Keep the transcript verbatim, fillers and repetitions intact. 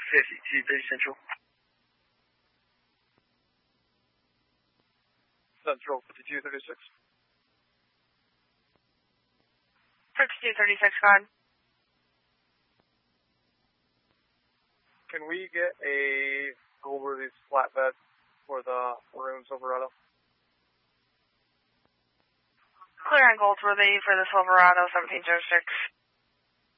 fifty-two thirty Central. Central, fifty-two thirty-six. fifty-two thirty-six, go ahead. Can we get a Goldworthy's flatbed for the Maroon Silverado? Clear on Goldsworthy for the Silverado, seventeen oh six.